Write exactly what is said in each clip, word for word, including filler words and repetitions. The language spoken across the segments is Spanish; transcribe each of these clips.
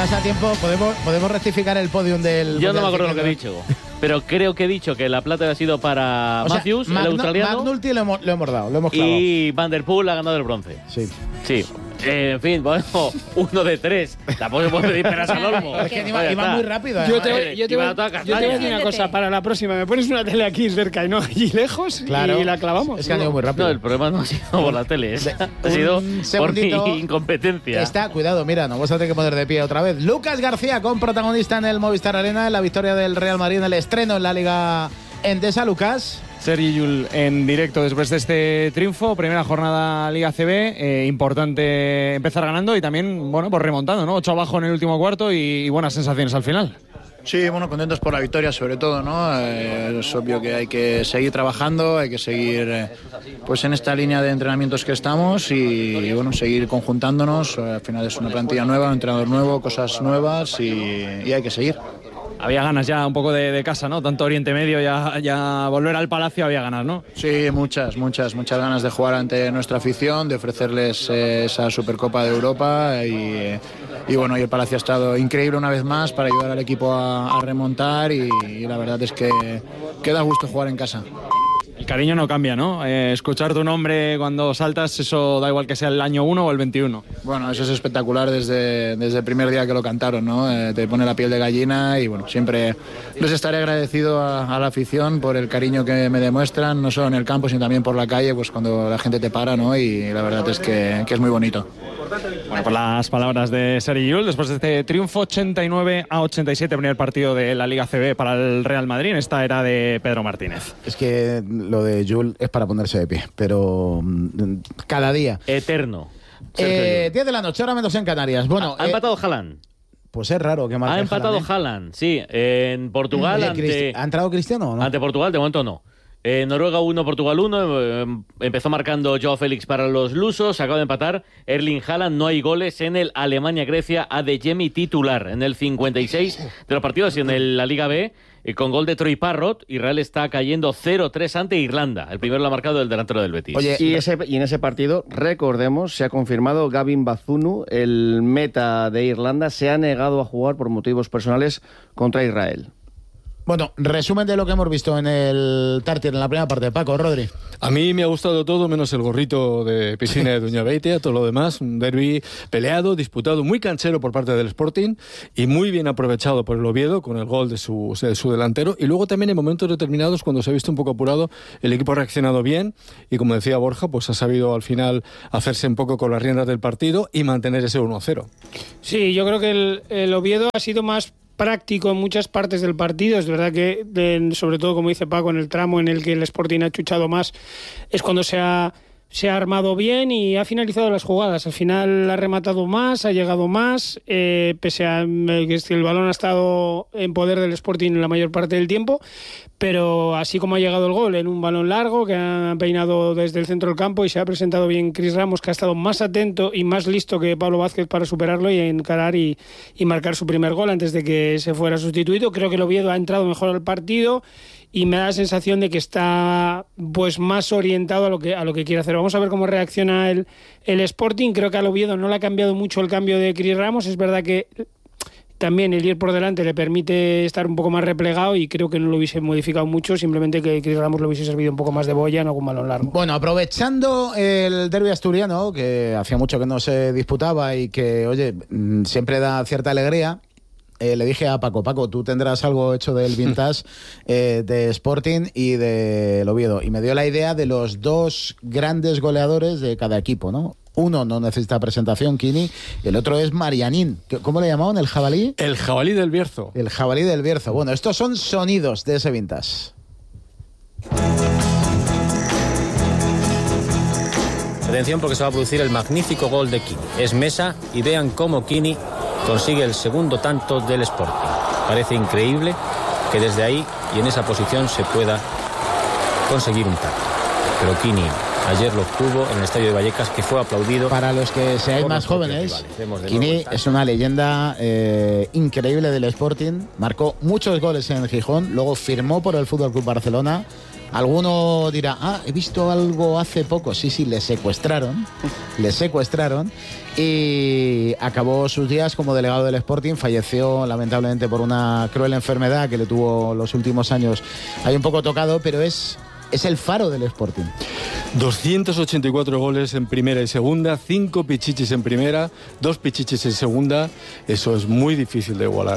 Estás a tiempo, podemos, podemos rectificar el podium del... Yo no me acuerdo lo que he dicho, pero creo que he dicho que la plata ha sido para o sea, Matthews, Magno, el australiano. McNulty lo hemos, lo hemos dado, lo hemos clavado. Y Van Der Poel ha ganado el bronce. Sí. Sí. Eh, en fin, bueno, uno de tres. Tampoco se puede pedir peras al olmo. Es que iba, iba muy rápido. Yo te, yo te, voy, yo te voy a decir una cosa para la próxima. Me pones una tele aquí cerca y no allí lejos, claro, y la clavamos. Es que han ido muy rápido. No, el problema no ha sido por la tele, ¿eh? ha sido por mi incompetencia. Está, cuidado, mira, nos vamos a tener que poner de pie otra vez. Lucas García, con protagonista en el Movistar Arena, en la victoria del Real Madrid, en el estreno en la Liga Endesa. Lucas. Sergi Llull en directo después de este triunfo, primera jornada Liga C B, eh, importante empezar ganando y también, bueno, pues remontando, ¿no? Ocho abajo en el último cuarto y, y buenas sensaciones al final. Sí, bueno, contentos por la victoria sobre todo, ¿no? Eh, es obvio que hay que seguir trabajando, hay que seguir eh, pues en esta línea de entrenamientos que estamos y, y bueno, seguir conjuntándonos. Al final es una plantilla nueva, un entrenador nuevo, cosas nuevas y, y hay que seguir. Había ganas ya un poco de, de casa, ¿no? Tanto Oriente Medio, ya, ya volver al Palacio había ganas, ¿no? Sí, muchas, muchas, muchas ganas de jugar ante nuestra afición, de ofrecerles eh, esa Supercopa de Europa y, y bueno, y el Palacio ha estado increíble una vez más para ayudar al equipo a, a remontar y, y la verdad es que, que da gusto jugar en casa. El cariño no cambia, ¿no? Eh, escuchar tu nombre cuando saltas, eso da igual que sea el año uno o el veintiuno. Bueno, eso es espectacular desde, desde el primer día que lo cantaron, ¿no? Eh, te pone la piel de gallina y bueno, siempre les estaré agradecido a, a la afición por el cariño que me demuestran, no solo en el campo, sino también por la calle, pues cuando la gente te para, ¿no? Y la verdad es que, que es muy bonito. Bueno, por las palabras de Sergi Llull, después de este triunfo ochenta y nueve a ochenta y siete, primer partido de la Liga C B para el Real Madrid en esta era de Pedro Martínez. Es que lo de Llull es para ponerse de pie, pero cada día. Eterno. Eh, diez de la noche, ahora menos en Canarias. Bueno, ha, ha empatado eh, Haaland. Pues es raro que marque Ha empatado Haaland, ¿eh? Haaland, sí. En Portugal. Oye, ante, ¿ha entrado Cristiano o no? Ante Portugal, de momento no. Eh, Noruega uno, Portugal uno. Eh, empezó marcando Joao Félix para los lusos. Acaba de empatar Erling Haaland. No hay goles en el Alemania-Grecia. Adeyemi titular en el cincuenta y seis de los partidos y en el, la Liga B. Eh, con gol de Troy Parrott, Israel está cayendo cero tres ante Irlanda. El primero lo ha marcado el delantero del Betis. Oye, y, ese, y en ese partido, recordemos, se ha confirmado Gavin Bazunu, el meta de Irlanda, se ha negado a jugar por motivos personales contra Israel. Bueno, resumen de lo que hemos visto en el Tartier en la primera parte. Paco, Rodri. A mí me ha gustado todo, menos el gorrito de piscina de Doña Beitia, todo lo demás. Un derbi peleado, disputado, muy canchero por parte del Sporting y muy bien aprovechado por el Oviedo con el gol de su, de su delantero. Y luego también en momentos determinados, cuando se ha visto un poco apurado, el equipo ha reaccionado bien y, como decía Borja, pues ha sabido al final hacerse un poco con las riendas del partido y mantener ese uno a cero. Sí, yo creo que el, el Oviedo ha sido más práctico en muchas partes del partido. Es verdad que, de, sobre todo, como dice Paco, en el tramo en el que el Sporting ha chuchado más, es cuando se ha, se ha armado bien y ha finalizado las jugadas. Al final ha rematado más, ha llegado más, eh, pese a que el balón ha estado en poder del Sporting la mayor parte del tiempo, pero así como ha llegado el gol en un balón largo que ha peinado desde el centro del campo y se ha presentado bien Chris Ramos, que ha estado más atento y más listo que Pablo Vázquez para superarlo y encarar y, y marcar su primer gol antes de que se fuera sustituido. Creo que el Oviedo ha entrado mejor al partido y me da la sensación de que está pues más orientado a lo que a lo que quiere hacer. Vamos a ver cómo reacciona el, el Sporting. Creo que al Oviedo no le ha cambiado mucho el cambio de Chris Ramos. Es verdad que también el ir por delante le permite estar un poco más replegado y creo que no lo hubiese modificado mucho, simplemente que Chris Ramos le hubiese servido un poco más de boya en algún balón largo. Bueno, aprovechando el derbi asturiano, que hacía mucho que no se disputaba y que, oye, siempre da cierta alegría, eh, le dije a Paco, Paco, tú tendrás algo hecho del vintage eh, de Sporting y del Oviedo, y me dio la idea de los dos grandes goleadores de cada equipo, ¿no? Uno no necesita presentación, Kini, y el otro es Marianín. ¿Cómo le llamaban? ¿El jabalí? El jabalí del Bierzo. El jabalí del Bierzo. Bueno, estos son sonidos de ese vintage. Atención, porque se va a producir el magnífico gol de Kini. Es mesa y vean cómo Kini consigue el segundo tanto del Sporting. Parece increíble que desde ahí y en esa posición se pueda conseguir un tanto. Pero Kini ayer lo obtuvo en el estadio de Vallecas, que fue aplaudido. Para los que seáis más jóvenes, Kini es una leyenda eh, increíble del Sporting. Marcó muchos goles en Gijón, luego firmó por el F C Barcelona. Alguno dirá, ah, he visto algo hace poco. Sí, sí, le secuestraron, le secuestraron y acabó sus días como delegado del Sporting. Falleció lamentablemente por una cruel enfermedad que le tuvo los últimos años ahí un poco tocado, pero es... es el faro del Sporting. doscientos ochenta y cuatro goles en primera y segunda, cinco pichichis en primera, dos pichichis en segunda. Eso es muy difícil de igualar.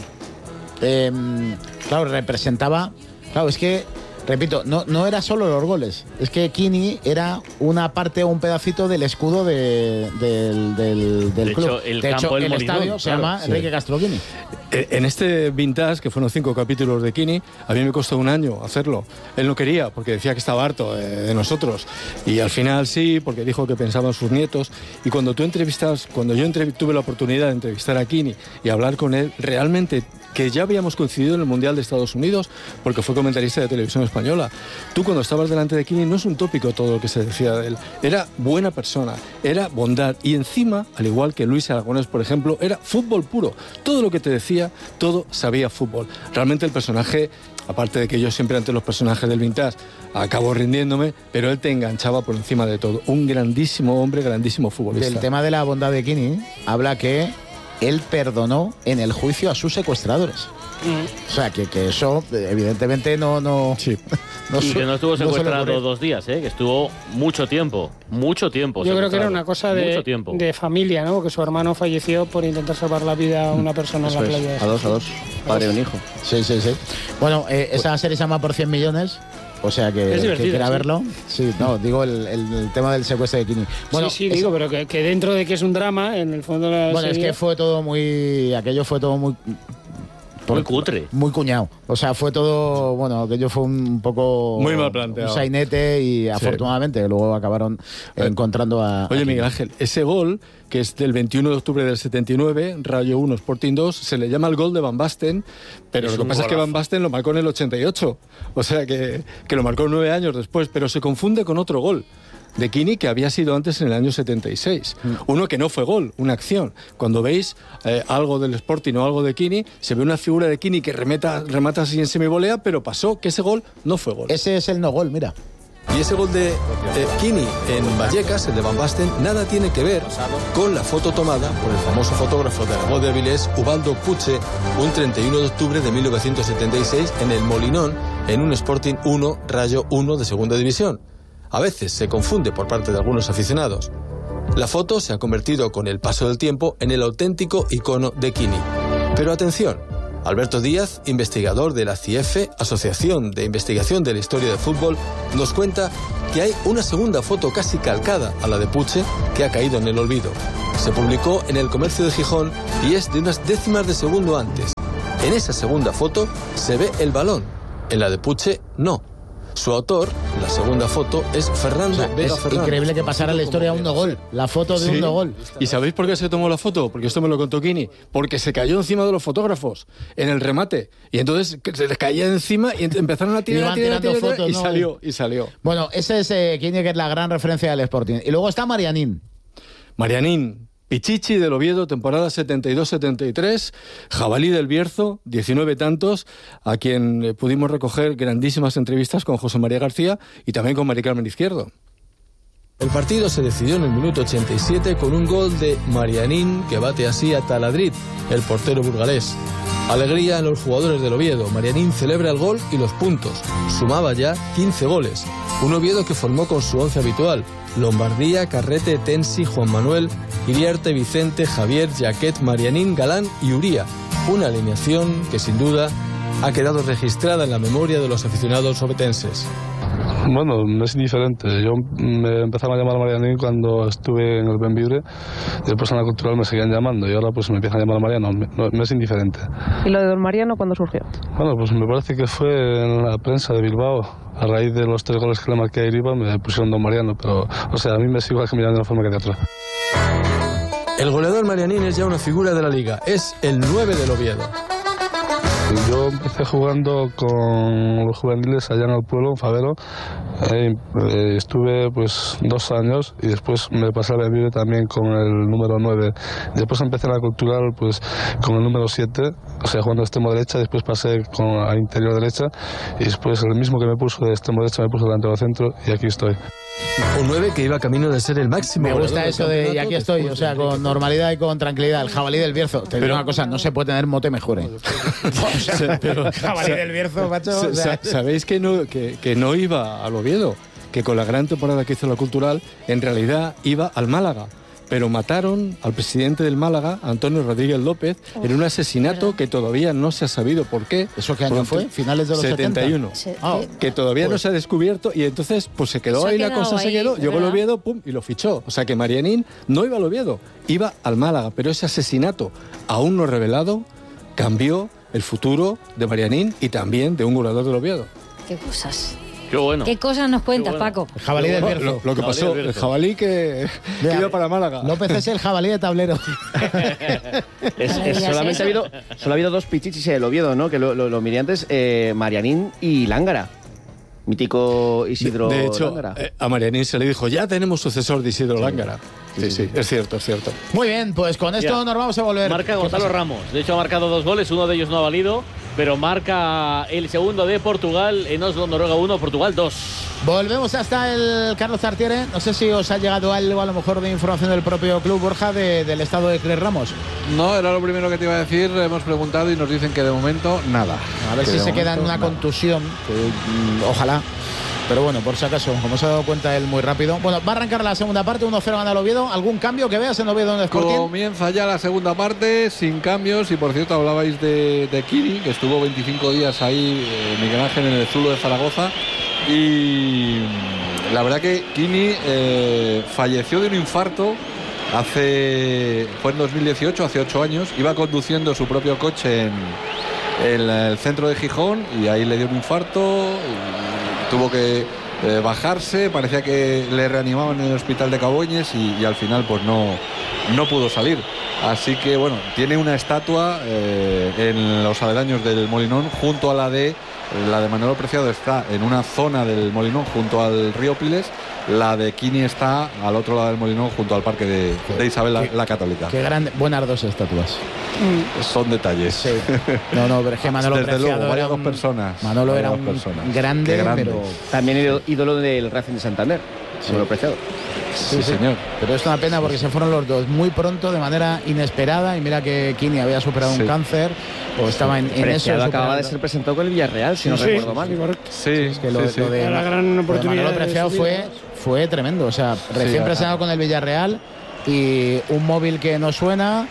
Eh, claro, representaba... Claro, es que, repito, no, no era solo los goles. Es que Quini era una parte o un pedacito del escudo de, del, del, del de club. Hecho, el de campo hecho, del el Molinón, estadio se claro, llama sí. Enrique Castro Quini. En este Vintage, que fueron cinco capítulos de Quini, a mí me costó un año hacerlo. Él no quería, porque decía que estaba harto de, de nosotros. Y al final sí, porque dijo que pensaban sus nietos. Y cuando tú entrevistas, cuando yo entrev- tuve la oportunidad de entrevistar a Quini y hablar con él, realmente que ya habíamos coincidido en el Mundial de Estados Unidos, porque fue comentarista de televisión española. Tú cuando estabas delante de Quini no es un tópico todo lo que se decía de él. Era buena persona, era bondad. Y encima, al igual que Luis Aragonés, por ejemplo, era fútbol puro. Todo lo que te decía, todo sabía fútbol. Realmente el personaje, aparte de que yo siempre ante los personajes del Vintage acabo rindiéndome, pero él te enganchaba por encima de todo. Un grandísimo hombre, grandísimo futbolista. Del tema de la bondad de Quini, habla que él perdonó en el juicio a sus secuestradores. Mm. O sea, que, que eso evidentemente no... no, sí. no y que no estuvo secuestrado no dos días, ¿eh? Que estuvo mucho tiempo, mucho tiempo. Yo creo que era una cosa de, tiempo. de familia, ¿no? Que su hermano falleció por intentar salvar la vida a una persona Eso en la es. playa. A dos, a dos. Padre de un hijo. Sí, sí, sí. Bueno, eh, esa serie se llama Por cien millones. O sea que, que quiera sí. verlo. Sí, no, digo el, el, el tema del secuestro de Quini. Bueno, sí, sí, es, digo, pero que, que dentro de que es un drama, en el fondo de la bueno, serie... es que fue todo muy... Aquello fue todo muy... Muy cutre. Muy cuñado. O sea, fue todo... Bueno, aquello fue un poco... Muy mal planteado. Un sainete y sí. afortunadamente luego acabaron eh, encontrando a... Oye, a Miguel Ángel, ese gol, que es del veintiuno de octubre del setenta y nueve, Rayo uno, Sporting dos, se le llama el gol de Van Basten, pero es lo que pasa golazo. es que Van Basten lo marcó en el ochenta y ocho. O sea, que, que lo marcó nueve años después, pero se confunde con otro gol de Quini que había sido antes en el año setenta y seis. Mm. Uno que no fue gol, una acción. Cuando veis eh, algo del Sporting o algo de Quini, se ve una figura de Quini que remeta, remata así en semivolea, pero pasó que ese gol no fue gol. Ese es el no gol, mira. Y ese gol de eh, Quini en Vallecas, el de Van Basten, nada tiene que ver con la foto tomada por el famoso fotógrafo de la voz de Avilés, Ubaldo Puche, un treinta y uno de octubre de mil novecientos setenta y seis en el Molinón, en un Sporting uno, Rayo uno de Segunda División. A veces se confunde por parte de algunos aficionados. La foto se ha convertido con el paso del tiempo en el auténtico icono de Quini. Pero atención, Alberto Díaz, investigador de la C I E F, Asociación de Investigación de la Historia del Fútbol, nos cuenta que hay una segunda foto casi calcada a la de Puche que ha caído en el olvido. Se publicó en El Comercio de Gijón y es de unas décimas de segundo antes. En esa segunda foto se ve el balón, en la de Puche no. Su autor, la segunda foto, es Fernando O sea, Vega es Fernández. increíble que pasara la historia a un no gol. La foto de Sí. un no gol. ¿Y sabéis por qué se tomó la foto? Porque esto me lo contó Quini. Porque se cayó encima de los fotógrafos en el remate. Y entonces se les caía encima y empezaron a tirar, Iban a tirar, a tirando tirar, fotos, y ¿no? salió, y salió. Bueno, ese es eh, Quini, que es la gran referencia del Sporting. Y luego está Marianín. Marianín, Pichichi del Oviedo, temporada setenta y dos setenta y tres, Jabalí del Bierzo, diecinueve tantos, a quien eh, pudimos recoger grandísimas entrevistas con José María García y también con Mari Carmen Izquierdo. El partido se decidió en el minuto ochenta y siete con un gol de Marianín que bate así a Taladrid, el portero burgalés. Alegría en los jugadores del Oviedo. Marianín celebra el gol y los puntos. Sumaba ya quince goles. Un Oviedo que formó con su once habitual: Lombardía, Carrete, Tensi, Juan Manuel, Iriarte, Vicente, Javier, Jaquet, Marianín, Galán y Uría. Una alineación que sin duda ha quedado registrada en la memoria de los aficionados obetenses. Bueno, me es indiferente. Yo me empezaron a llamar Marianín cuando estuve en el Benvibre y después en la Cultural me seguían llamando y ahora pues me empiezan a llamar Mariano. Me, no, me es indiferente. ¿Y lo de Don Mariano cuándo surgió? Bueno, pues me parece que fue en la prensa de Bilbao. A raíz de los tres goles que le marqué a Iribar me pusieron Don Mariano, pero o sea, a mí me es igual que mirar de una forma que de otra. El goleador Marianín es ya una figura de la liga. Es el nueve del Oviedo. yo empecé jugando con los juveniles allá en el pueblo, en Favero. Eh, eh, estuve pues dos años y después me pasé a Benvibre también con el número nueve. Después empecé en la cultural pues con el número siete, o sea, jugando de extremo derecha. Después pasé con, a interior derecha y después el mismo que me puso de extremo derecha me puso delantero centro y aquí estoy. Un nueve que iba camino de ser el máximo. Me gusta eso de y aquí estoy, o sea, con normalidad y con tranquilidad. El jabalí del Bierzo. Te digo una cosa, no se puede tener mote mejor, ¿eh? O sea, pero, el jabalí del Bierzo, macho. O sea, ¿sabéis que no, que, que no iba al Oviedo? Que con la gran temporada que hizo la Cultural, en realidad iba al Málaga. Pero mataron al presidente del Málaga, Antonio Rodríguez López, oh, en un asesinato ¿verdad? Que todavía no se ha sabido por qué. ¿Eso qué año fue? ¿Finales de los setenta y uno. setenta? Oh, que todavía pues. no se ha descubierto y entonces pues se quedó ahí, la cosa ahí, se quedó, llegó el Oviedo, pum, y lo fichó. O sea que Marianín no iba al Oviedo, iba al Málaga, pero ese asesinato aún no revelado cambió el futuro de Marianín y también de un goleador del Oviedo. Qué cosas. Qué bueno. ¿Qué cosas nos cuentas, bueno. Paco? El jabalí del Bierzo. Lo, lo que pasó, el jabalí que, que iba para Málaga. López es el jabalí de tablero. es, es, solamente ha habido, solo ha habido dos pichichis en el Oviedo, ¿no? Que lo, lo, lo miré antes, eh, Marianín y Lángara. Mítico Isidro de, de hecho, Lángara. Eh, a Marianín se le dijo, ya tenemos sucesor de Isidro sí. Lángara. Sí, sí, es cierto, es cierto. Muy bien, pues con esto ya. Nos vamos a volver. Marca Gonzalo Ramos. De hecho, ha marcado dos goles, uno de ellos no ha valido, pero marca el segundo de Portugal en Oslo, Noruega uno, Portugal dos. Volvemos hasta el Carlos Tartiere. No sé si os ha llegado algo, a lo mejor, de información del propio club, Borja, de, del estado de Cris Ramos. No, era lo primero que te iba a decir. Hemos preguntado y nos dicen que de momento nada. A ver que si se momento, queda en una nada. contusión, que, mm, ojalá. Pero bueno, por si acaso, como se ha dado cuenta él muy rápido. Bueno, va a arrancar la segunda parte, uno cero gana el Oviedo. ¿Algún cambio que veas en Oviedo en Sporting? Comienza ya la segunda parte, sin cambios. Y por cierto, hablabais de, de Kini, que estuvo veinticinco días ahí, eh, Miguel Ángel, en el Zulo de Zaragoza. Y la verdad que Kini eh, falleció de un infarto hace, fue en dos mil dieciocho, hace ocho años. Iba conduciendo su propio coche en, en el centro de Gijón y ahí le dio un infarto. Y, tuvo que eh, bajarse, parecía que le reanimaban en el hospital de Caboñes y, y al final pues no, no pudo salir. Así que bueno, tiene una estatua eh, en los aledaños del Molinón junto a la de la de Manolo Preciado, está en una zona del Molinón junto al río Piles. La de Kini está al otro lado del Molinón junto al parque de, de Isabel la, la Católica. Qué grande, buenas dos estatuas. Mm. Son detalles. Sí. No, no, pero es que Manolo Desde Preciado luego, era dos un, personas. Manolo era dos un personas. grande, grande, pero también ídolo del Racing de Santander. Sí. Manolo Preciado. Sí, sí, señor. Pero es una pena porque se fueron los dos muy pronto, de manera inesperada. Y mira que Kini había superado sí. un cáncer o estaba en, en eso. Acababa de ser presentado con el Villarreal, si sí, no sí, recuerdo mal. Sí, es que lo, sí, sí. lo de la gran oportunidad. Manolo Preciado fue, fue tremendo. O sea, recién sí, presentado con el Villarreal y un móvil que no suena.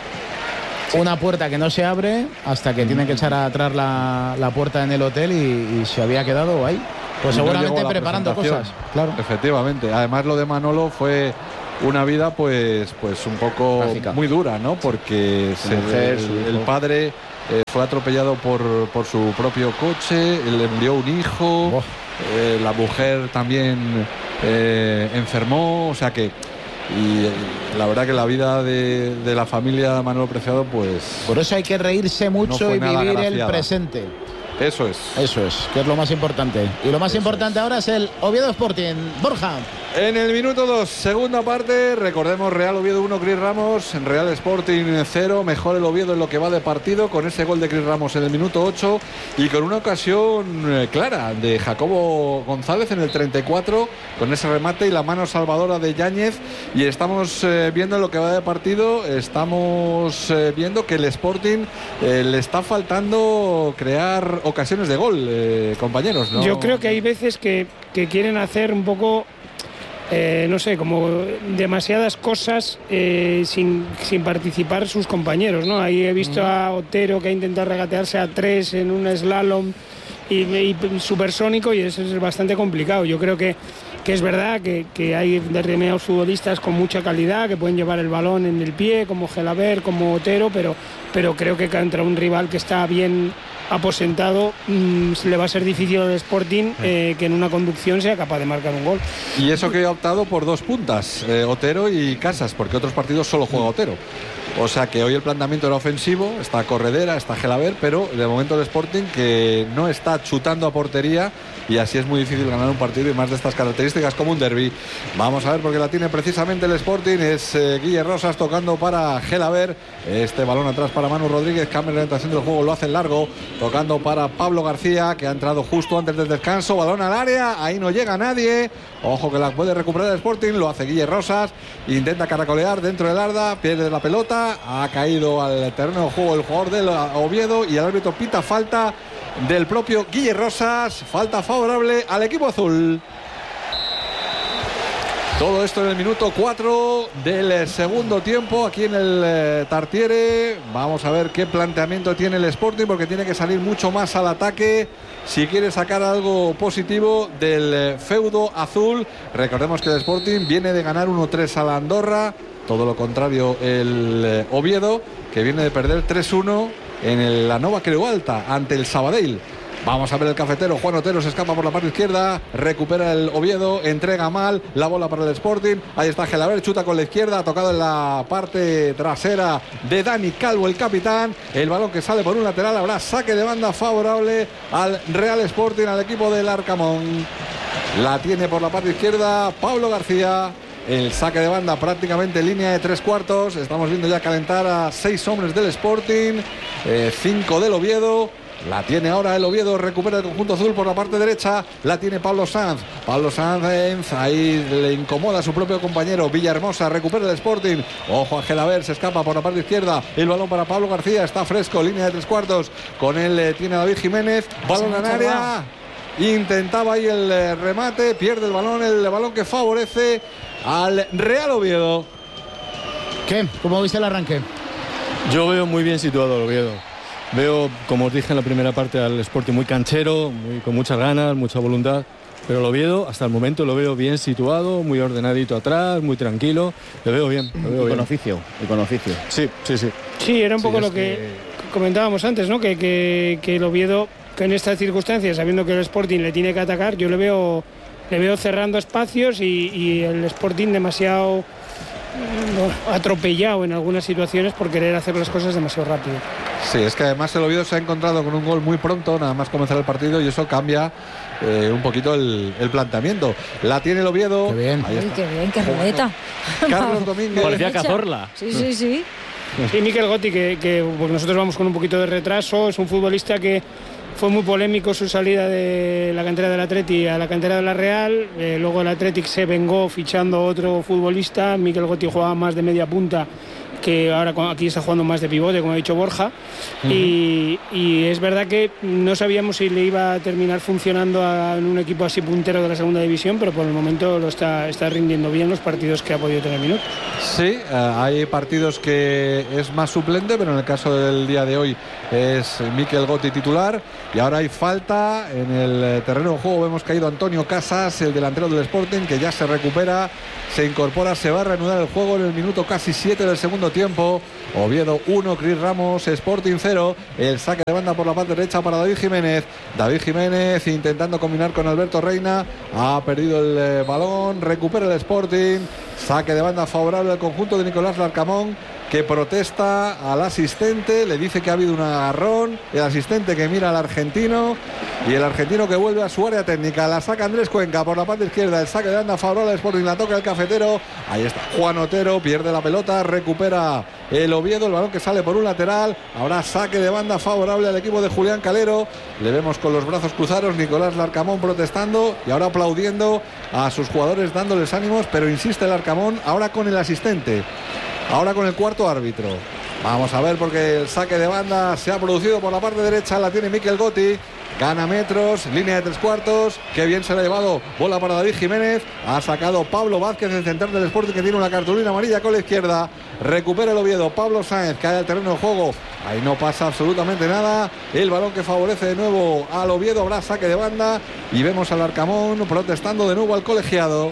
Una puerta que no se abre hasta que tienen que echar atrás la, la puerta en el hotel y, y se había quedado ahí. Pues seguramente no preparando cosas. Claro. Efectivamente. Además, lo de Manolo fue una vida pues pues un poco Mágica. Muy dura, ¿no? Porque se, mujer, el, el padre eh, fue atropellado por, por su propio coche, le envió un hijo, oh. eh, la mujer también eh, enfermó, o sea que y eh, la verdad que la vida de, de la familia Manolo Preciado pues... Por eso hay que reírse mucho no y vivir el presente. Eso es. Eso es, que es lo más importante. Y lo más Eso importante es. ahora es el Oviedo Sporting. Borja. En el minuto dos, segunda parte, recordemos Real Oviedo uno, Cris Ramos, Real Sporting cero, mejor el Oviedo en lo que va de partido, con ese gol de Cris Ramos en el minuto ocho y con una ocasión clara de Jacobo González en el treinta y cuatro, con ese remate y la mano salvadora de Yáñez. Y estamos eh, viendo en lo que va de partido, estamos eh, viendo que el Sporting eh, le está faltando crear ocasiones de gol, eh, compañeros, ¿no? Yo creo que hay veces que, que quieren hacer un poco... Eh, no sé, como demasiadas cosas eh, sin, sin participar sus compañeros, ¿no? Ahí he visto mm. a Otero que ha intentado regatearse a tres en un slalom y, y supersónico y eso es bastante complicado. Yo creo que, que es verdad que, que hay determinados futbolistas con mucha calidad que pueden llevar el balón en el pie, como Gelaber, como Otero, pero, pero creo que contra un rival que está bien aposentado mmm, le va a ser difícil al Sporting eh, que en una conducción sea capaz de marcar un gol. Y eso que he optado por dos puntas, eh, Otero y Casas, porque otros partidos solo juega Otero. O sea que hoy el planteamiento era ofensivo, está Corredera, está Gelaber, pero de momento el Sporting que no está chutando a portería y así es muy difícil ganar un partido y más de estas características como un derbi. Vamos a ver porque la tiene precisamente el Sporting, es eh, Guille Rosas tocando para Gelaber, este balón atrás para Manu Rodríguez, cambia la orientación del juego, lo hace largo, tocando para Pablo García que ha entrado justo antes del descanso, balón al área, ahí no llega nadie, ojo que la puede recuperar el Sporting, lo hace Guille Rosas, intenta caracolear dentro del Arda, pierde la pelota, ha caído al terreno de juego el jugador del Oviedo y el árbitro pita falta del propio Guille Rosas, falta favorable al equipo azul. Todo esto en el minuto cuatro del segundo tiempo aquí en el eh, Tartiere. Vamos a ver qué planteamiento tiene el Sporting porque tiene que salir mucho más al ataque si quiere sacar algo positivo del eh, feudo azul. Recordemos que el Sporting viene de ganar uno tres a la Andorra, todo lo contrario el eh, Oviedo, que viene de perder tres uno en el, la Nova Creu Alta ante el Sabadell. Vamos a ver el cafetero, Juan Otero se escapa por la parte izquierda, recupera el Oviedo, entrega mal, la bola para el Sporting, ahí está Gelaber, chuta con la izquierda, ha tocado en la parte trasera de Dani Calvo, el capitán, el balón que sale por un lateral, habrá saque de banda favorable al Real Sporting, al equipo del Arcamón. La tiene por la parte izquierda Pablo García. El saque de banda prácticamente en línea de tres cuartos. Estamos viendo ya calentar a seis hombres del Sporting, eh, cinco del Oviedo. La tiene ahora el Oviedo, recupera el conjunto azul por la parte derecha, la tiene Pablo Sanz. Pablo Sanz, ahí le incomoda a su propio compañero. Villahermosa, recupera el Sporting. Ojo a Gelaber, se escapa por la parte izquierda. El balón para Pablo García, está fresco, línea de tres cuartos. Con él eh, tiene a David Jiménez, balón en área. Intentaba ahí el eh, remate, pierde el balón, el balón que favorece al Real Oviedo. ¿Qué? ¿Cómo viste el arranque? Yo veo muy bien situado al Oviedo. Veo, como os dije en la primera parte, al Sporting muy canchero, muy, con muchas ganas, mucha voluntad. Pero el Oviedo, hasta el momento, lo veo bien situado, muy ordenadito atrás, muy tranquilo. Lo veo bien. Lo veo y bien. con oficio, y con oficio. Sí, sí, sí. Sí, era un Sí, poco lo es que, que- comentábamos antes, ¿no? Que, que, que el Oviedo, que en estas circunstancias, sabiendo que el Sporting le tiene que atacar, yo le veo, le veo cerrando espacios y, y el Sporting demasiado no, atropellado en algunas situaciones por querer hacer las cosas demasiado rápido. Sí, es que además el Oviedo se ha encontrado con un gol muy pronto, nada más comenzar el partido, y eso cambia eh, un poquito el, el planteamiento. La tiene el Oviedo. Qué bien. Ahí Uy, está. qué bien, qué ruleta. Carlos Domínguez. Parecía Cazorla. Sí, sí, sí. Sí, Mikel Gotti, que, que porque nosotros vamos con un poquito de retraso, es un futbolista que fue muy polémico su salida de la cantera del Atleti a la cantera de la Real, eh, luego el Athletic se vengó fichando otro futbolista, Mikel Gotti jugaba más de media punta, que ahora aquí está jugando más de pivote, como ha dicho Borja, uh-huh. y, y es verdad que no sabíamos si le iba a terminar funcionando a, en un equipo así puntero de la segunda división, pero por el momento lo está, está rindiendo bien los partidos que ha podido tener minutos. Sí, uh, hay partidos que es más suplente, pero en el caso del día de hoy es Mikel Gotti titular, y ahora hay falta en el terreno de juego. Vemos caído Antonio Casas, el delantero del Sporting, que ya se recupera, se incorpora, se va a reanudar el juego en el minuto casi siete del segundo tiempo. Oviedo uno, Cris Ramos, Sporting cero. El saque de banda por la parte derecha para David Jiménez. David Jiménez intentando combinar con Alberto Reina. Ha perdido el eh, balón. Recupera el Sporting. Saque de banda favorable al conjunto de Nicolás Larcamón, que protesta al asistente, le dice que ha habido un agarrón, el asistente que mira al argentino y el argentino que vuelve a su área técnica. La saca Andrés Cuenca por la parte izquierda, el saque de banda favorable al Sporting, la toca el cafetero, ahí está Juan Otero, pierde la pelota, recupera el Oviedo, el balón que sale por un lateral, ahora saque de banda favorable al equipo de Julián Calero, le vemos con los brazos cruzados, Nicolás Larcamón protestando y ahora aplaudiendo a sus jugadores, dándoles ánimos, pero insiste el Larcamón ahora con el asistente. Ahora con el cuarto árbitro. Vamos a ver, porque el saque de banda se ha producido por la parte derecha. La tiene Mikel Gotti. Gana metros, línea de tres cuartos. Qué bien se le ha llevado. Bola para David Jiménez. Ha sacado Pablo Vázquez, el central del Sporting, que tiene una cartulina amarilla con la izquierda. Recupera el Oviedo. Pablo Sáenz cae al terreno de juego. Ahí no pasa absolutamente nada. El balón que favorece de nuevo al Oviedo. Habrá saque de banda. Y vemos al Arcamón protestando de nuevo al colegiado.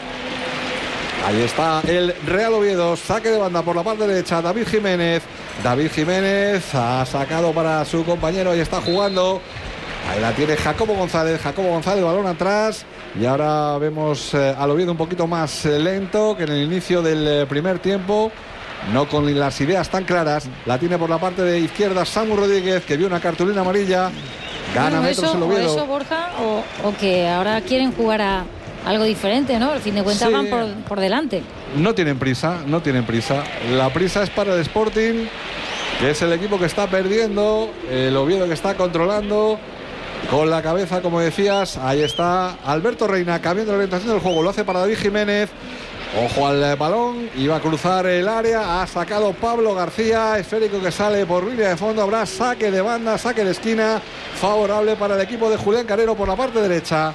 Ahí está el Real Oviedo, saque de banda por la parte derecha, David Jiménez. David Jiménez ha sacado para su compañero, ahí está jugando. Ahí la tiene Jacobo González, Jacobo González, balón atrás. Y ahora vemos eh, al Oviedo un poquito más eh, lento que en el inicio del eh, primer tiempo. no con las ideas tan claras. La tiene por la parte de izquierda Samu Rodríguez, que vio una cartulina amarilla. Gana bueno, metros eso, el o Oviedo. eso, Borja, o, o que ahora quieren jugar a algo diferente, ¿no? Al fin de cuentas Sí. van por, por delante. No tienen prisa, no tienen prisa. La prisa es para el Sporting, que es el equipo que está perdiendo, el Oviedo que está controlando. Con la cabeza, como decías, ahí está Alberto Reina cambiando la orientación del juego. Lo hace para David Jiménez. Ojo al balón, iba a cruzar el área, ha sacado Pablo García, esférico que sale por línea de fondo, habrá saque de banda, saque de esquina, favorable para el equipo de Julián Carrero por la parte derecha.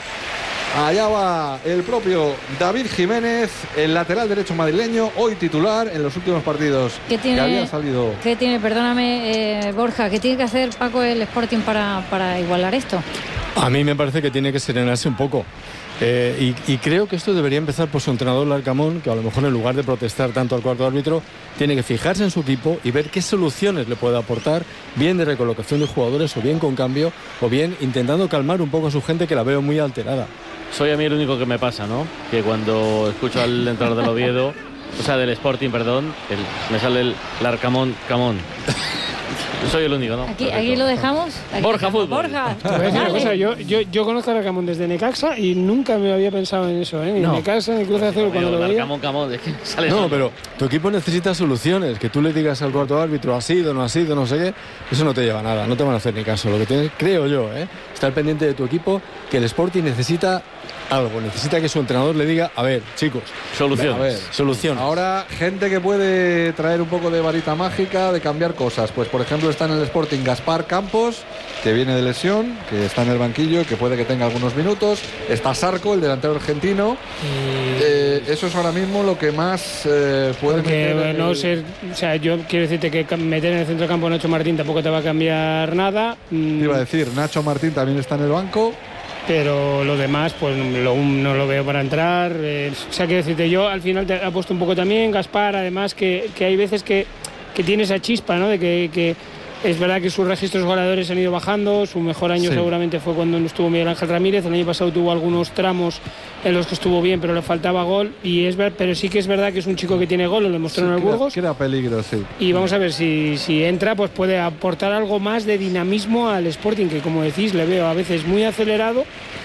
Allá va el propio David Jiménez, el lateral derecho madrileño, hoy titular en los últimos partidos ¿Qué tiene, que habían salido. ¿Qué tiene, perdóname, eh, Borja, qué tiene que hacer Paco el Sporting para, para igualar esto? A mí me parece que tiene que serenarse un poco. Eh, y, y creo que esto debería empezar por su entrenador Larcamón, que a lo mejor en lugar de protestar tanto al cuarto árbitro, tiene que fijarse en su equipo y ver qué soluciones le puede aportar, bien de recolocación de jugadores o bien con cambio, o bien intentando calmar un poco a su gente, que la veo muy alterada. Soy a mí el único que me pasa, ¿no? Que cuando escucho al entrenador del Oviedo, o sea, del Sporting, perdón, el, me sale el Larcamón, Camón. Soy el único, ¿no? Aquí, aquí lo dejamos. Aquí Borja dejamos. Fútbol. Borja, Te voy a decir una dale. cosa, yo, yo, yo conozco a Larcamón desde Necaxa y nunca me había pensado en eso, ¿eh? Ni No. Necaxa, ni Cruz Azul, cuando lo veía. Larcamón, Camón, es que sale No, solo. pero tu equipo necesita soluciones. Que tú le digas al cuarto árbitro, ha sido, no ha sido, no sé qué, eso no te lleva a nada, no te van a hacer ni caso. Lo que tienes, creo yo, ¿eh? estar pendiente de tu equipo, que el Sporting necesita algo, necesita que su entrenador le diga, a ver, chicos, soluciones. A ver, soluciones. ahora gente que puede traer un poco de varita mágica, de cambiar cosas. Pues por ejemplo está en el Sporting Gaspar Campos, que viene de lesión, que está en el banquillo y que puede que tenga algunos minutos. Está Sarco, el delantero argentino. Eh, eso es ahora mismo lo que más eh, puede Porque meter en no el- ser, o sea, yo quiero decirte que cam- meter en el centro campo a Nacho Martín tampoco te va a cambiar nada. mm, Te iba a decir, Nacho Martín también está en el banco. Pero lo demás, pues lo- no lo veo para entrar. eh, o sea, quiero decirte, yo al final te ha puesto un poco también, Gaspar, además, que, que hay veces que, que tiene esa chispa, ¿no? De que, que es verdad que sus registros goleadores han ido bajando. Su mejor año Sí. seguramente fue cuando no estuvo Miguel Ángel Ramírez. El año pasado tuvo algunos tramos en los que estuvo bien, pero le faltaba gol. Y es ver, pero sí que es verdad que es un chico que tiene gol, lo demostró Sí, en el que era- Burgos. que era peligro, sí. Y vamos a ver si, si entra, pues puede aportar algo más de dinamismo al Sporting, que como decís, le veo a veces muy acelerado,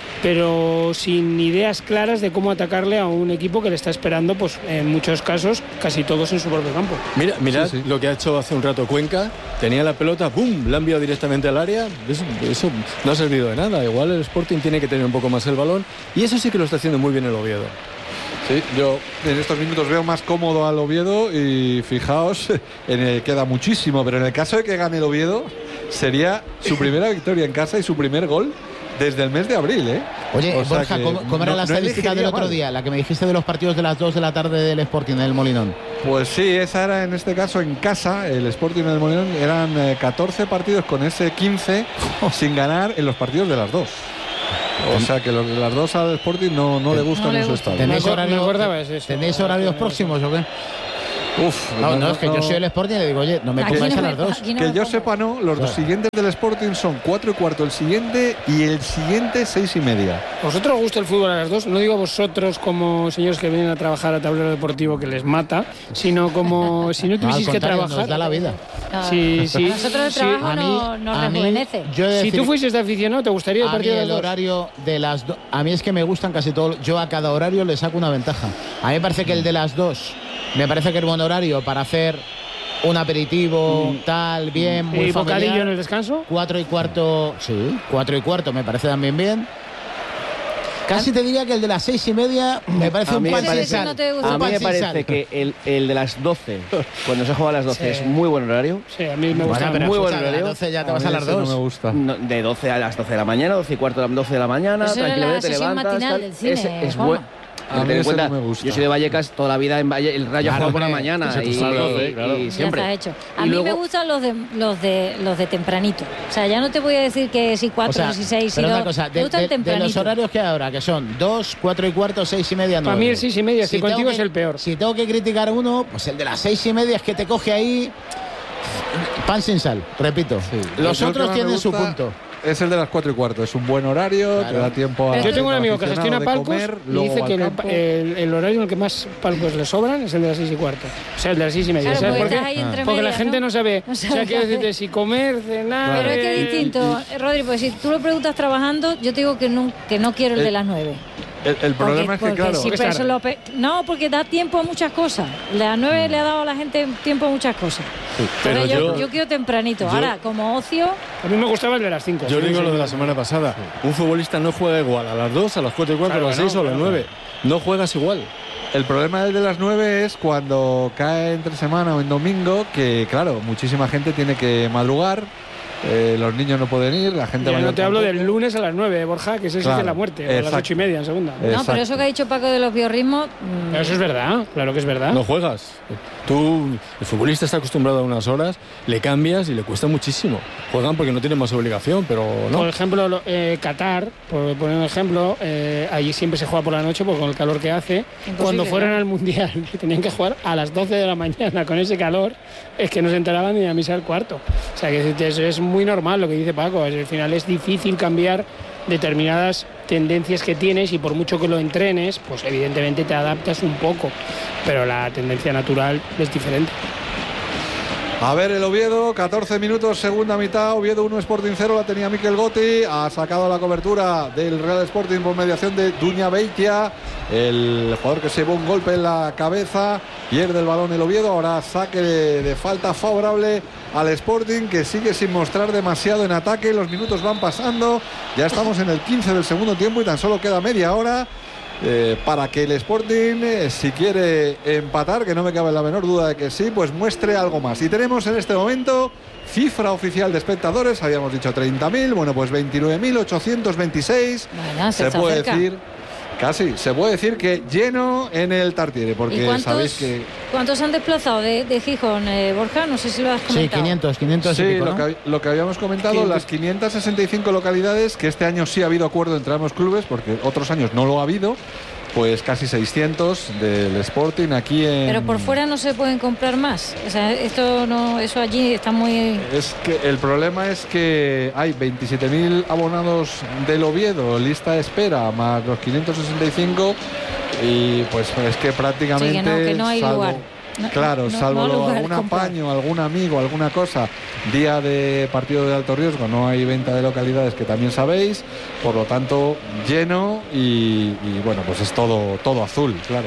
pero sin ideas claras de cómo atacarle a un equipo que le está esperando, pues en muchos casos, casi todos en su propio campo. Mira, mirad Sí, sí. lo que ha hecho hace un rato Cuenca. Tenía la pelota, ¡bum!, la ha enviado directamente al área. Eso, eso no ha servido de nada. Igual el Sporting tiene que tener un poco más el balón. Y eso sí que lo está haciendo muy bien el Oviedo. Sí, yo en estos minutos veo más cómodo al Oviedo y fijaos, en el queda muchísimo, pero en el caso de que gane el Oviedo, sería su primera victoria en casa y su primer gol desde el mes de abril, ¿eh? Oye, O sea Borja, que ¿cómo, cómo era no- la no estadística del elegiría otro mal. día? La que me dijiste de los partidos de las dos de la tarde del Sporting, del Molinón. Pues sí, esa era en este caso en casa, el Sporting del Molinón, eran eh, catorce partidos con ese quince sin ganar en los partidos de las dos. O sea que los de las dos al Sporting no, no le gustan No le en su gusta. estadio. ¿Tenéis, Me horario- acordaba de eso. ¿Tenéis horarios próximos o qué? Uf, No, no, es que yo soy el Sporting y le digo, oye, no me Aquí pongáis no a me- las dos. aquí no Que me yo pongo. sepa, no, los dos siguientes del Sporting son cuatro y cuarto el siguiente y el siguiente seis y media. ¿Vosotros os gusta el fútbol a las dos? No digo vosotros como señores que vienen a trabajar a tablero deportivo que les mata, sino como si no No, al tuvieseis que contrario, trabajar. nos da la vida. No, Sí, sí. a nosotros el Sí. trabajo A mí- no- nos a mí, rejuvenece. yo he de Si decir- tú fueses de aficionado, ¿te gustaría el A mí partido de el las dos? horario de las dos, a mí es que me gustan casi todos. Yo a cada horario le saco una ventaja. A mí me parece que el de las dos, me parece que es buen horario para hacer un aperitivo, tal, bien, muy ¿Y familiar. bocadillo en el descanso? Cuatro y cuarto, sí, cuatro y cuarto me parece también bien. Casi te diría que el de las seis y media me parece A un mí pan me sin parece- sal. no te gusta. Un A mí pan me sin parece sal. que el, el de las doce, cuando se juega a las doce, Sí. es muy buen horario. Sí, a mí me Bueno, gusta. pero muy buen escucha, a las horario. doce ya te A vas mí a las ese no dos. me gusta. No, de doce a las doce de la mañana, doce y cuarto, doce de la mañana, Eso era la tranquilamente te sesión levantas. matinal tal. del cine, Ese es Juanma. buen. A mí Ten en ese cuenta, no me gusta. yo soy de Vallecas, toda la vida en Valle, el Rayo Claro, juega por la hombre, mañana que y, se acostumbrado, y- sí, claro. y Ya siempre. está hecho. A Y mí luego- me gustan los de los de los de tempranito. O sea, ya no te voy a decir que si cuatro, O sea, si seis, si pero dos. una cosa, me de, gustan de- de tempranito. los horarios que hay ahora, que son dos, cuatro y cuarto, seis y media, nueve. Para mí el seis y media, si tengo contigo que- es el peor. Si tengo que criticar uno, pues el de las seis y media es que te coge ahí pan sin sal, repito. Sí. Los Yo el que otros más me tienen su gusta punto. es el de las cuatro y cuarto. Es un buen horario, Claro. te da tiempo a. Yo tengo un amigo que aficionado gestiona de palcos comer, y luego dice al que el, campo. el- el horario en el que más palcos le sobran es el de las seis y cuarto. O sea, el de las seis y media. Claro, ¿Sabes porque por qué? estás ahí entre Porque la medias, gente ¿no? no sabe. No O sea, sabe quiero qué decirte, hacer. si comer, cenar. Pero es que eh, es distinto, Rodri, pues si tú lo preguntas trabajando, yo te digo que no, que no quiero el El- de las nueve. El, el problema Porque- es que, porque claro. si Porque pero es eso lo pe- no, porque da tiempo a muchas cosas. Las nueve le ha dado a la gente tiempo a muchas cosas. Pero Entonces, yo, yo- yo quiero tempranito. yo- Ahora, como ocio, A mí me gustaba el de las cinco. Yo sí, digo sí. lo de la semana pasada. Un futbolista no juega igual a las dos, a las cuatro y cuarto, Claro a las que no, seis o a las claro. nueve. No juegas igual. El problema del de las nueve es cuando cae entre semana o en domingo, que claro, muchísima gente tiene que madrugar, eh, los niños no pueden ir, la gente Ya mayor no te hablo tampoco. del lunes a las nueve, Borja, que ese Claro, es de la muerte, o a las exacto. ocho y media en segunda. Eh, no, pero eso que ha dicho Paco de los biorritmos, mm, Pero eso es verdad, claro que es verdad. No juegas. Tú, el futbolista está acostumbrado a unas horas, le cambias y le cuesta muchísimo. Juegan porque no tienen más obligación, pero no. Por ejemplo, lo- eh, Qatar, por poner un ejemplo, eh, allí siempre se juega por la noche porque con el calor que hace. Cuando fueron claro. al Mundial y tenían que jugar a las doce de la mañana con ese calor, es que no se enteraban ni a misa del cuarto. O sea, que eso es muy normal lo que dice Paco. Al final es difícil cambiar determinadas tendencias que tienes y por mucho que lo entrenes, pues evidentemente te adaptas un poco, pero la tendencia natural es diferente. A ver, el Oviedo, catorce minutos, segunda mitad, Oviedo uno, Sporting cero, la tenía Mikel Gotti, ha sacado la cobertura del Real Sporting por mediación de Duña Beitia, el jugador que se llevó un golpe en la cabeza, pierde el balón el Oviedo, ahora saque de, de falta favorable al Sporting, que sigue sin mostrar demasiado en ataque, los minutos van pasando, ya estamos en el quince del segundo tiempo y tan solo queda media hora. Eh, para que el Sporting, eh, si quiere empatar, que no me cabe la menor duda de que sí, pues muestre algo más. Y tenemos en este momento cifra oficial de espectadores, habíamos dicho treinta mil, bueno, pues veintinueve mil ochocientos veintiséis. Bueno, se se está puede cerca. decir, casi, se puede decir que lleno en el Tartiere, ¿y porque cuántos, sabéis que... cuántos han desplazado de, de Gijón, eh, Borja? No sé si lo has Sí, comentado. quinientos, quinientos y Sí, pico, lo, ¿no? que, hab- lo que habíamos comentado, quinientos. las quinientas sesenta y cinco localidades, que este año sí ha habido acuerdo entre ambos clubes, porque otros años no lo ha habido, pues casi seiscientos del Sporting aquí en... Pero por fuera no se pueden comprar más. O sea, esto no, eso allí está muy. Es que el problema es que hay veintisiete mil abonados del Oviedo, lista de espera, más los quinientos sesenta y cinco, y pues es que prácticamente... Sí, que no, que no hay salvo- lugar. No, Claro, no, salvo no hay lo- lugar algún comprar. apaño, algún amigo, alguna cosa, día de partido de alto riesgo, no hay venta de localidades, que también sabéis, por lo tanto lleno y, y, bueno, pues es todo, todo azul, claro.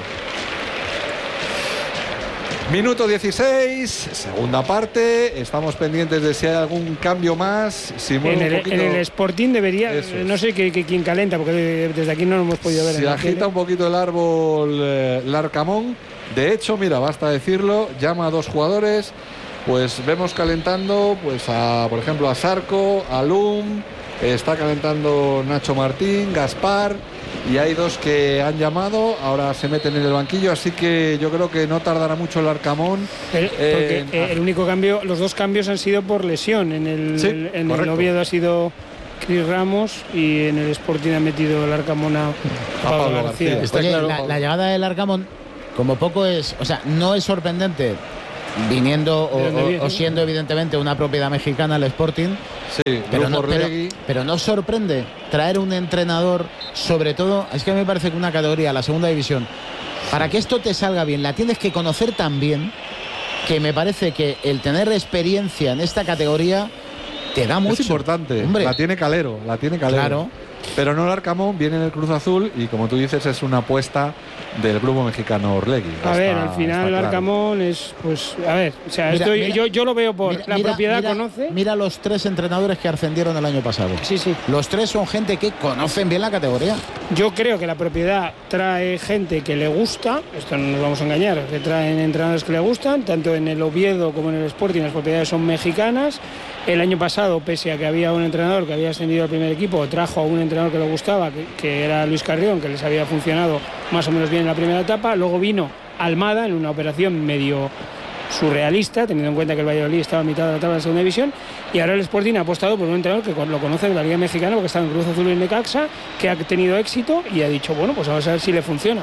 Minuto dieciséis, segunda parte, estamos pendientes de si hay algún cambio más, si mueve En un el, poquito, en el Sporting debería, Eso es. no sé qué, qué- quién calenta, porque desde aquí no lo hemos podido ver. si en la agita tele. un poquito el árbol eh, Larcamón. De hecho, mira, basta decirlo, llama a dos jugadores, pues vemos calentando, pues a, por ejemplo, a Sarco, a Lum, eh, está calentando Nacho Martín, Gaspar, y hay dos que han llamado, ahora se meten en el banquillo, así que yo creo que no tardará mucho el Arcamón. El- porque en- eh, el único cambio, los dos cambios han sido por lesión. En el, Sí, en el correcto. Oviedo ha sido Cris Ramos y en el Sporting ha metido el Arcamona a Pablo, Pablo García. García. Está Oye, claro. la, la llegada del Arcamón, como poco es, o sea, no es sorprendente viniendo o, ¿De dónde o- viene? o siendo evidentemente una propiedad mexicana el Sporting, Sí, pero Luis no, pero, Orlegui. pero no sorprende traer un entrenador, sobre todo, es que a mí me parece que una categoría, la segunda división, para que esto te salga bien, la tienes que conocer tan bien, que me parece que el tener experiencia en esta categoría te da mucho. Es importante, Hombre. la tiene Calero, la tiene Calero. Claro. Pero no el Arcamón, viene en el Cruz Azul y como tú dices es una apuesta del grupo mexicano Orlegui. A Está- ver, al final está el claro. Arcamón es, pues, a ver, o sea, Mira, estoy- mira. yo, yo lo veo por Mira- la mira- propiedad mira- conoce. Mira los tres entrenadores que ascendieron el año pasado. Sí, sí. Los tres son gente que conocen bien la categoría. Yo creo que la propiedad trae gente que le gusta, esto no nos vamos a engañar, que traen entrenadores que le gustan, tanto en el Oviedo como en el Sporting, las propiedades son mexicanas. El año pasado, pese a que había un entrenador que había ascendido al primer equipo, trajo a un entrenador que le gustaba, que, que era Luis Carrión, que les había funcionado más o menos bien en la primera etapa. Luego vino Almada en una operación medio surrealista, teniendo en cuenta que el Valladolid estaba a mitad de la tabla de segunda división, y ahora el Sporting ha apostado por un entrenador que lo conoce de la Liga Mexicana porque está en Cruz Azul y en Necaxa, que ha tenido éxito y ha dicho, bueno, pues vamos a ver si le funciona.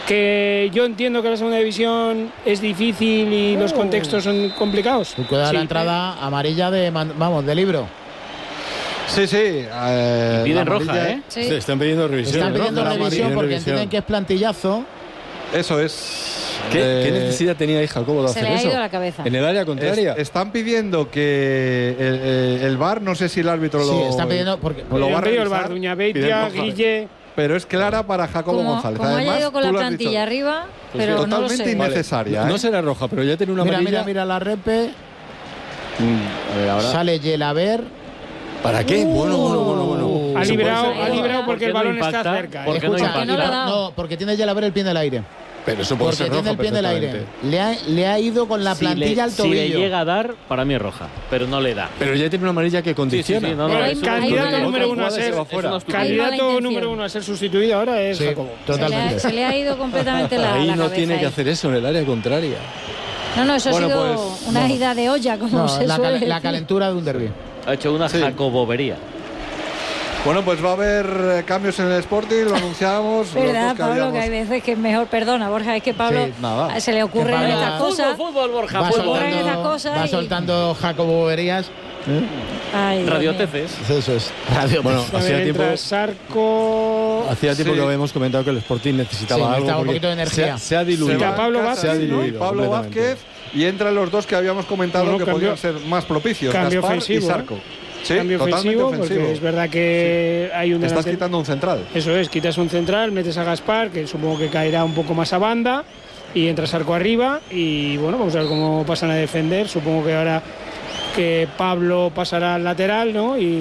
Que yo entiendo que la segunda división es difícil y los contextos son complicados. Tú puedes dar Sí, la entrada amarilla de, man- vamos, de libro. Sí, sí. Eh, Piden roja, ¿eh? Sí. Sí, están pidiendo revisión. Están pidiendo roja, revisión porque revisión. entienden que es plantillazo. Eso es. ¿Qué, Eh, qué necesidad tenía ahí Jacobo de Se hacer le ha eso? ido la cabeza. En el área contraria. Es- están pidiendo que el, el- el V A R, no sé si el árbitro Sí, lo. están pidiendo porque lo va a Han pedido el revisar, bar, Duña piden Beitia, roja. Guille. Pero es clara para Jacobo Como, González. como haya Además, ido con tú la lo has plantilla dicho. arriba, Pues pero no lo totalmente sé. innecesaria. No ¿eh? será roja, pero ya tiene una mira, amarilla. mira, mira la repe. Mm, a ver, ahora. Sale Yelaber. ¿Para qué? Bueno, bueno, bueno, bueno. Ha Se librado, puede- ha librado porque el ¿Por qué no balón está impacta? cerca. ¿Por ¿eh? qué no Escucha, impacta? no le ha dado. no, porque tiene Yelaber el pie en el aire. Pero eso puede Porque ser tiene roja el pie en el aire. perfectamente. Le ha, le ha ido con la Si plantilla le, al si tobillo. le llega a dar, para mí es roja, pero no le da. Pero ya tiene una amarilla que condiciona. Sí, sí, sí, no, no, Pero es hay- una- hay Candidato mala número uno a jugada y ser, se va fuera. Hay mala candidato intención. número uno a ser sustituido ahora es Sí, Jacobo. Se le, totalmente. ha, se le ha ido completamente la, Ahí la no cabeza tiene que ahí. hacer eso en el área contraria. No, no, eso Bueno, ha sido pues, una no. ida de olla, como No, se la, suele cal- la decir. calentura de un derbi. Ha hecho una Sí. jacobobería. Bueno, pues va a haber eh, cambios en el Sporting, lo anunciamos. los ¿Verdad, dos que Pablo? habíamos- Que hay veces que es mejor, perdona, Borja, es que Pablo Sí, nada. se le ocurren Que Pablo- estas cosas. Fútbol, fútbol, Borja, Va fútbol. fútbol. Ocurren esas soltando, cosas va y- soltando Jacobo Boberías. Ay, Dios mío. Radioteces. Eso es. Radio. Bueno, A ver, hacía tiempo, entra Sarco. hacía tiempo Sí. que habíamos comentado que el Sporting necesitaba Sí, algo. necesitaba un porque poquito de energía. Se ha, se ha diluido. Entra Pablo Se Vázquez, ha ¿no? diluido Pablo completamente. Vázquez y entran los dos que habíamos comentado Bueno, que cambio- podían ser más propicios, cambio Gaspar ofensivo, y ¿eh? Sarco. Sí, Cambio totalmente ofensivo, ofensivo. porque es verdad que hay un Te estás delantero- quitando un central. Eso es, quitas un central, metes a Gaspar, que supongo que caerá un poco más a banda, y entra Sarco arriba, y bueno, vamos a ver cómo pasan a defender. Supongo que ahora que Pablo pasará al lateral, ¿no? Y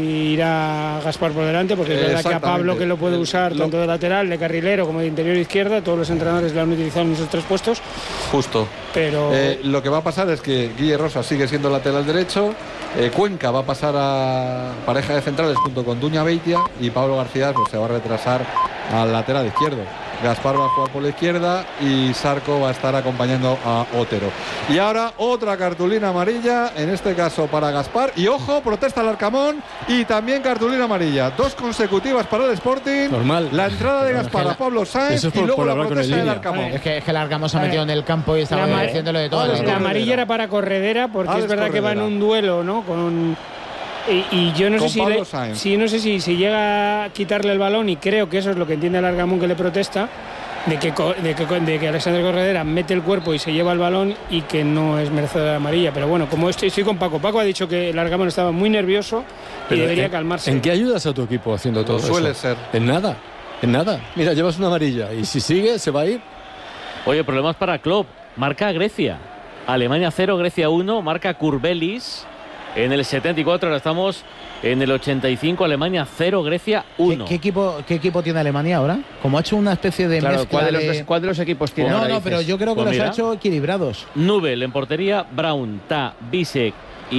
irá Gaspar por delante, porque es verdad que a Exactamente. Pablo, que lo puede El- usar lo- tanto de lateral, de carrilero como de interior izquierda, todos los entrenadores lo han utilizado en esos tres puestos, Justo. pero Eh, lo que va a pasar es que Guille Rosa sigue siendo lateral derecho, eh, Cuenca va a pasar a pareja de centrales junto con Duña Beitia y Pablo García pues, se va a retrasar al lateral izquierdo. Gaspar va a jugar por la izquierda y Sarco va a estar acompañando a Otero. Y ahora otra cartulina amarilla, en este caso para Gaspar. Y ojo, protesta el Arcamón y también cartulina amarilla. Dos consecutivas para el Sporting. Normal. La entrada de Gaspar a Pablo Sainz Eso es por- y luego por la hablar con el protesta del línea. Arcamón. Es que, es que el Arcamón se ha metido en el campo y estaba La ma- haciéndolo de todo. Alex la la verdad. Corredera. amarilla era para Corredera, porque Alex es verdad que va en Corredera. un duelo, ¿no? Con y, y yo no Con sé si, Pablo le- Sainz. si no sé si, si llega a quitarle el balón, y creo que eso es lo que entiende el Argamón que le protesta, de que, co- de que, de que Alexander Corredera mete el cuerpo y se lleva el balón y que no es merecedor de la amarilla. Pero bueno, como estoy, estoy con Paco. Paco ha dicho que el Argamón estaba muy nervioso y Pero debería ¿en- calmarse. ¿En qué ayudas a tu equipo haciendo todo Lo suele eso? ser. En nada. En nada. Mira, llevas una amarilla y si sigue, se va a ir. Oye, problemas para Klopp. Marca Grecia. Alemania cero, Grecia uno. Marca Kurbelis en el setenta y cuatro. Ahora estamos en el ochenta y cinco. Alemania cero, Grecia ¿Qué, uno. qué equipo, ¿Qué equipo tiene Alemania ahora? Como ha hecho una especie de Claro, mezcla ¿cuál de, los, de- dos- cuál de los equipos tiene No, ahora, no, dices? pero yo creo que Pues los mira. ha hecho equilibrados. Nubel en portería. Brown, Ta, Bisek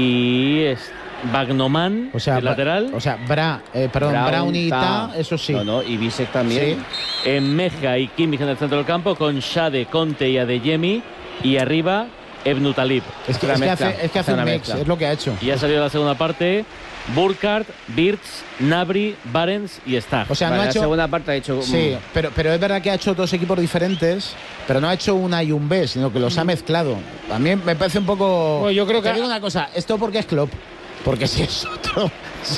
y es Bagnoman O sea, el lateral. O sea, Bra, eh, perdón, Brown, Brown y Ta. Ta, eso sí. No, no, y Bisek también. En Meja y Kimmich en el centro del campo con Shade, Conte y Adeyemi. Y arriba Ebnu Talib. Es que, Una es que mezcla, hace, es que hace hace un una mix, mezcla. es lo que ha hecho. Y ha salido la segunda parte. Burkhardt, Birz, Nabri, Barents y Stag. O sea, Vale, no ha la hecho. segunda parte ha hecho. Sí, pero, pero es verdad que ha hecho dos equipos diferentes, pero no ha hecho una y un B, sino que los ha mezclado. A mí me parece un poco. Bueno, yo creo que Te digo una cosa, esto porque es Klopp. Porque si es otro, si